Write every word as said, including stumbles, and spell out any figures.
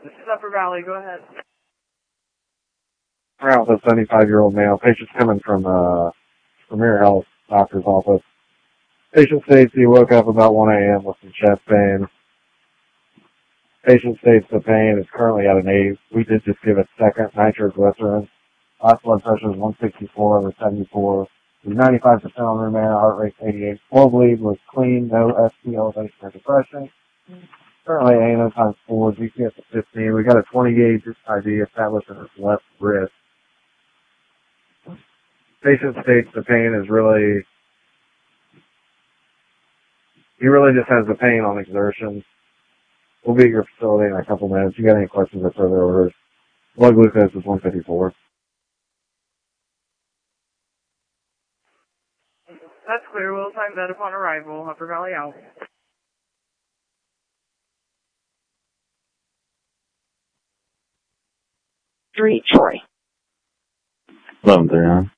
This is Upper Valley. Go ahead. Around a seventy-five-year-old male. Patient's coming from uh, Premier Health doctor's office. Patient states he woke up about one a.m. with some chest pain. Patient states the pain is currently at an eight. We did just give it second nitroglycerin. Last blood pressure is one sixty-four over seventy-four. He's ninety-five percent on room air, heart rate eighty-eight. Flow bleed was clean, no S T elevation or depression. Currently A N O times four, G C S at fifteen. We got a twenty gauge I V established in his left wrist. Patient states the pain is really, he really just has the pain on exertion. We'll be at your facility in a couple minutes. You got any questions or further orders? Blood glucose is one fifty-four. That's clear. We'll type that upon arrival. Upper Valley out. Three, Troy. eleven thirty-nine.